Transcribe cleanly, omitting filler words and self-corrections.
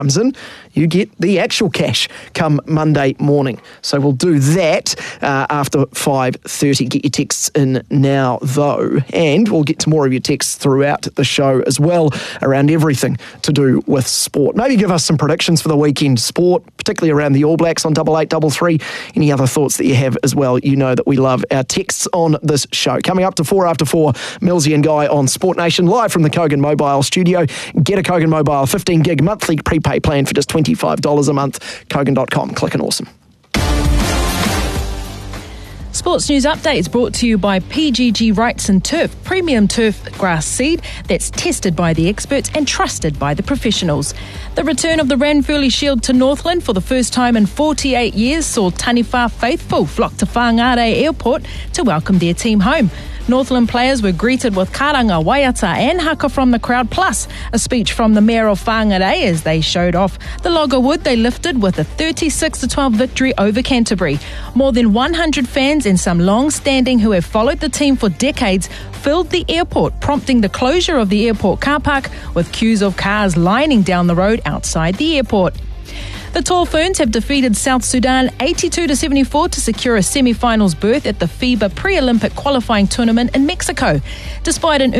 comes in, you get the actual cash come Monday morning. So we'll do that after 5:30. Get your texts in now, though, and we'll get to more of your texts throughout the show as well around everything to do with sport. Maybe give us some predictions for the weekend sport, particularly around the All Blacks on 8833. Any other thoughts that you have as well? You know that we love our texts on this show. Coming up to 4 after 4, Millsy and Guy on Sport Nation, live from the Kogan Mobile studio. Get a Kogan Mobile 15 gig monthly prepaid plan for just $25 a month. Kogan.com. Click and awesome. Sports News Update is brought to you by PGG Wrightson and Turf, premium turf grass seed that's tested by the experts and trusted by the professionals. The return of the Ranfurly Shield to Northland for the first time in 48 years saw Taniwha faithful flock to Whangarei Airport to welcome their team home. Northland players were greeted with karanga, waiata and haka from the crowd, plus a speech from the Mayor of Whangarei as they showed off the log of wood they lifted with a 36-12 victory over Canterbury. More than 100 fans and some long-standing who have followed the team for decades filled the airport, prompting the closure of the airport car park with queues of cars lining down the road outside the airport. The Tall Ferns have defeated South Sudan 82-74 to secure a semi-finals berth at the FIBA pre-Olympic qualifying tournament in Mexico. Despite an